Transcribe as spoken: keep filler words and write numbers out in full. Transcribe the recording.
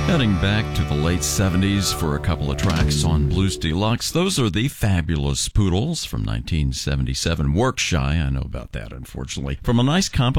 Heading back to the late seventies for a couple of tracks on Blues Deluxe. Those are the Fabulous Poodles from nineteen seventy-seven. Work Shy, I know about that, unfortunately. From a nice compilation